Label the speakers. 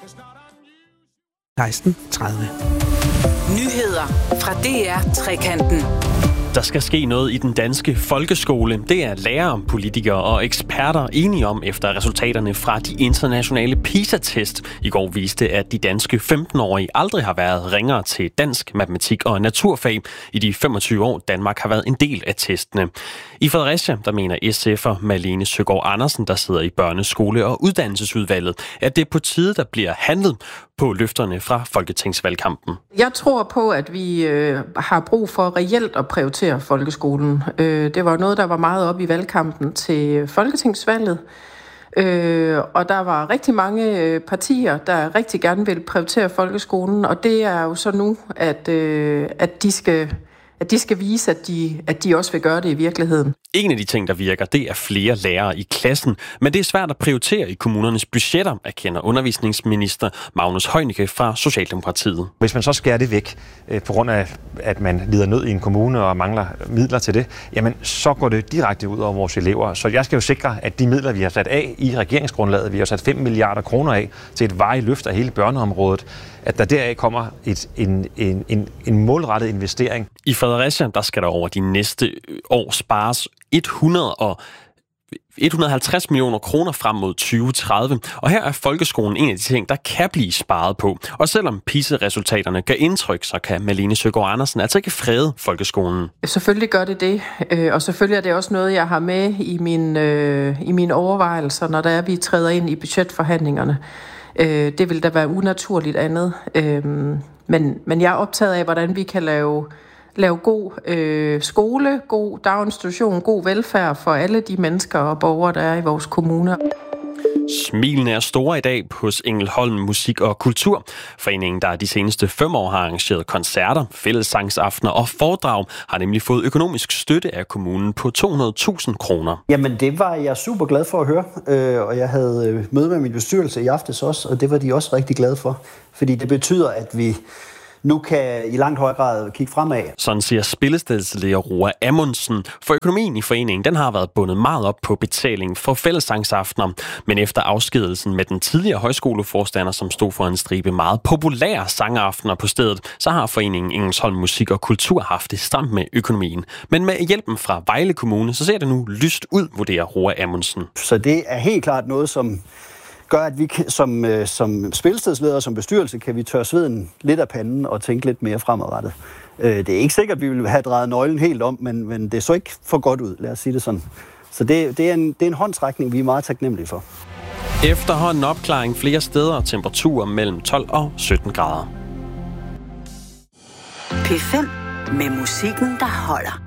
Speaker 1: 16:30.
Speaker 2: Nyheder fra DR Trekanten.
Speaker 3: Der skal ske noget i den danske folkeskole. Det er lærere, politikere og eksperter enige om, efter resultaterne fra de internationale PISA-test i går viste, at de danske 15-årige aldrig har været ringere til dansk, matematik og naturfag i de 25 år, Danmark har været en del af testene. I Fredericia, der mener SF'er Malene Søgaard Andersen, der sidder i børneskole- og uddannelsesudvalget, at det er på tide, der bliver handlet på løfterne fra folketingsvalgkampen.
Speaker 4: Jeg tror på, at vi har brug for reelt at prioritere folkeskolen. Det var noget, der var meget op i valgkampen til folketingsvalget. Og der var rigtig mange partier, der rigtig gerne vil prioritere folkeskolen. Og det er jo så nu, at de skal vise, at de også vil gøre det i virkeligheden.
Speaker 3: En af de ting, der virker, det er flere lærere i klassen. Men det er svært at prioritere i kommunernes budgetter, erkender undervisningsminister Magnus Heunicke fra Socialdemokratiet.
Speaker 5: Hvis man så skærer det væk, på grund af, at man lider nød i en kommune og mangler midler til det, jamen så går det direkte ud over vores elever. Så jeg skal jo sikre, at de midler, vi har sat af i regeringsgrundlaget, vi har sat 5 milliarder kroner af til et varigt løft af hele børneområdet, at der deraf kommer en målrettet investering.
Speaker 3: I Fredericia, der skal der over de næste år spares 150 millioner kroner frem mod 2030. Og her er folkeskolen en af de ting, der kan blive sparet på. Og selvom PISA-resultaterne gør indtryk, så kan Malene Søgaard Andersen altså ikke frede folkeskolen.
Speaker 4: Selvfølgelig gør det. Og selvfølgelig er det også noget, jeg har med i mine overvejelser, når der er, vi træder ind i budgetforhandlingerne. Det vil da være unaturligt andet. Men jeg er optaget af, hvordan vi kan lave god skole, god daginstitution, god velfærd for alle de mennesker og borgere, der er i vores kommuner.
Speaker 3: Smilene er store i dag hos Engelholm Musik og Kultur. Foreningen, der de seneste 5 år har arrangeret koncerter, fællessangsaftener og foredrag, har nemlig fået økonomisk støtte af kommunen på 200.000 kroner.
Speaker 6: Jamen det var jeg super glad for at høre, og jeg havde møde med min bestyrelse i aftes også, og det var de også rigtig glade for. Fordi det betyder, at vi nu kan i langt højere grad kigge fremad.
Speaker 3: Sådan siger spillestedsleder Roa Amundsen. For økonomien i foreningen, den har været bundet meget op på betaling for fællessangsaftener. Men efter afskedelsen med den tidligere højskoleforstander, som stod for en stribe meget populære sangaftener på stedet, så har foreningen Engelsholm Musik og Kultur haft det stramt med økonomien. Men med hjælpen fra Vejle Kommune, så ser det nu lyst ud, vurderer Roa Amundsen.
Speaker 6: Så det er helt klart noget, som gør, at vi som spillestedsledere, som bestyrelse, kan vi tørre sveden lidt af panden og tænke lidt mere fremadrettet. Det er ikke sikkert, at vi vil have drejet nøglen helt om, men det så ikke for godt ud, lad os sige det sådan. Så det er en håndsrækning, vi er meget taknemmelige for.
Speaker 3: Efterhånden opklaring flere steder, temperaturer mellem 12 og 17 grader.
Speaker 2: P5 med musikken, der holder.